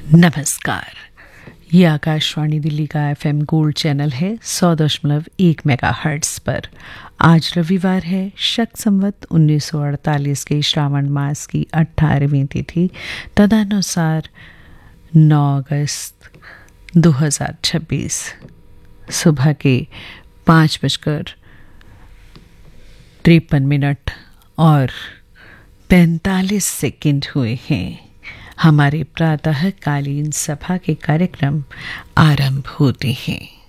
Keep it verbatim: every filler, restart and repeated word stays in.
नमस्कार। ये आकाशवाणी दिल्ली का एफएम गोल्ड चैनल है सौ दशमलव एक मेगा हर्ट्स पर। आज रविवार है, शक संवत उन्नीस सौ अड़तालीस के श्रावण मास की अट्ठारहवीं तिथि, तदनुसार नौ अगस्त दो हज़ार छब्बीस। सुबह के पाँच बजकर तिरपन मिनट और पैंतालीस सेकंड हुए हैं। हमारे प्रातःकालीन सभा के कार्यक्रम आरंभ होते हैं।